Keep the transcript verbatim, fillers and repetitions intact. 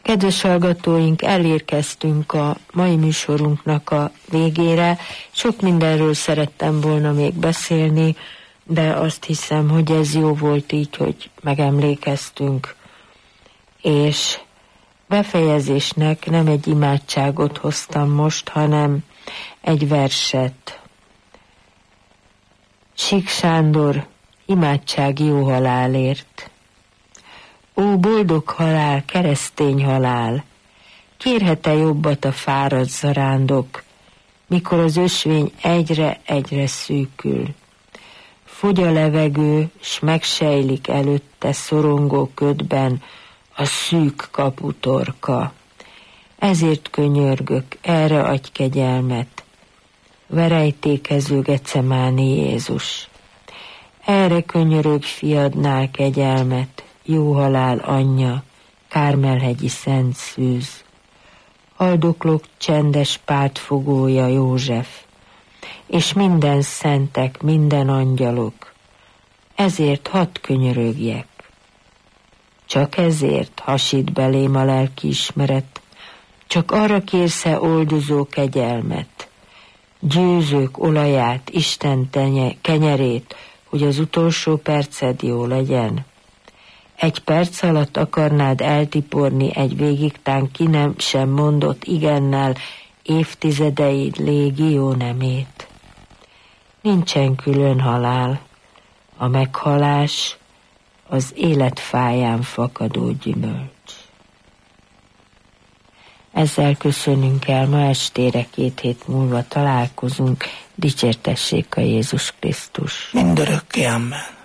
Kedves hallgatóink, elérkeztünk a mai műsorunknak a végére. Sok mindenről szerettem volna még beszélni, de azt hiszem, hogy ez jó volt így, hogy megemlékeztünk. És befejezésnek nem egy imádságot hoztam most, hanem egy verset. Sík Sándor, imádság jó halálért. Ó, boldog halál, keresztény halál, kérhet-e jobbat a fáradt zarándok, mikor az ösvény egyre-egyre szűkül. Fogy a levegő, s megsejlik előtte szorongó ködben a szűk kaputorka. Ezért könyörgök, erre adj kegyelmet, verejtékező Gecemáni Jézus. Erre könyörög fiadnál kegyelmet, jó halál anyja, Kármelhegyi szent szűz. Haldoklok csendes pártfogója József, és minden szentek, minden angyalok, ezért hadd könyörögjek. Csak ezért hasít belém a lelkiismeret, csak arra kérsz-e oldozó kegyelmet, győzők olaját, Isten tenye, kenyerét, hogy az utolsó perced jó legyen. Egy perc alatt akarnád eltiporni egy végigtán ki nem sem mondott igennel évtizedeid légió nemét. Nincsen külön halál, a meghalás az életfáján fakadó gyümölcs. Ezzel köszönünk el, ma estére két hét múlva találkozunk, dicsértessék a Jézus Krisztus. Mindörökké, amen.